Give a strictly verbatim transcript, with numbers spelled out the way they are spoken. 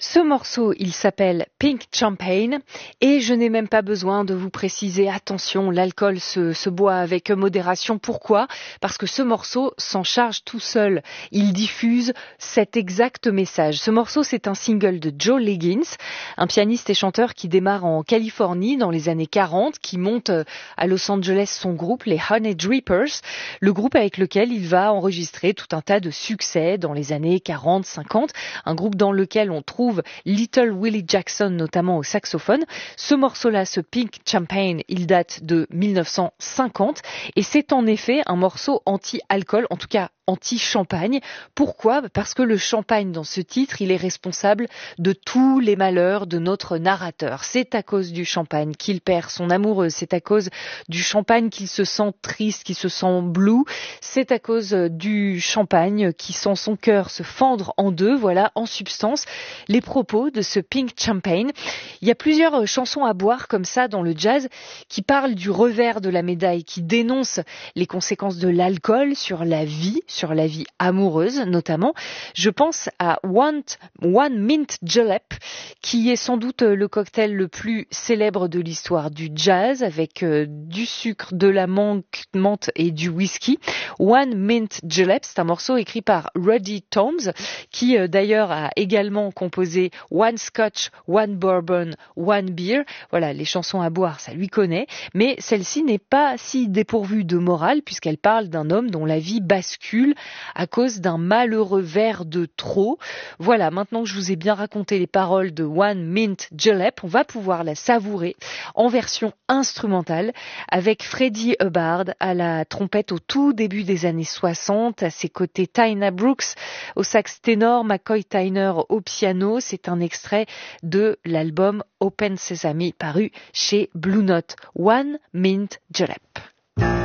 Ce morceau, il s'appelle Pink Champagne et je n'ai même pas besoin de vous préciser, attention, l'alcool se, se boit avec modération. Pourquoi ? Parce que ce morceau s'en charge tout seul. Il diffuse cet exact message. Ce morceau, c'est un single de Joe Liggins, un pianiste et chanteur qui démarre en Californie dans les années quarante, qui monte à Los Angeles son groupe, les Honey Drippers, le groupe avec lequel il va enregistrer tout un tas de succès dans les années quarante cinquante, un groupe dans lequel on trouve Little Willie Jackson, notamment au saxophone. Ce morceau-là, ce Pink Champagne, il date de mille neuf cent cinquante et c'est en effet un morceau anti-alcool, en tout cas anti-champagne. Pourquoi ? Parce que le champagne dans ce titre, il est responsable de tous les malheurs de notre narrateur. C'est à cause du champagne qu'il perd son amoureuse, c'est à cause du champagne qu'il se sent triste, qu'il se sent blue, c'est à cause du champagne qui sent son cœur se fendre en deux. Voilà, en substance, les propos de ce Pink Champagne. Il y a plusieurs chansons à boire comme ça dans le jazz qui parlent du revers de la médaille, qui dénoncent les conséquences de l'alcool sur la vie, sur la vie amoureuse notamment. Je pense à One, One Mint Julep, qui est sans doute le cocktail le plus célèbre de l'histoire du jazz, avec euh, du sucre, de la menthe et du whisky. One Mint Julep, c'est un morceau écrit par Ruddy Tomes, qui euh, d'ailleurs a également composé One Scotch, One Bourbon, One Beer. Voilà, les chansons à boire, ça lui connaît, mais celle-ci n'est pas si dépourvue de morale puisqu'elle parle d'un homme dont la vie bascule à cause d'un malheureux verre de trop. Voilà, maintenant que je vous ai bien raconté les paroles de One Mint Julep, on va pouvoir la savourer en version instrumentale avec Freddie Hubbard à la trompette au tout début des années soixante, à ses côtés Tina Brooks au sax ténor, McCoy Tyner au piano. C'est un extrait de l'album Open Sesame paru chez Blue Note. One Mint Julep.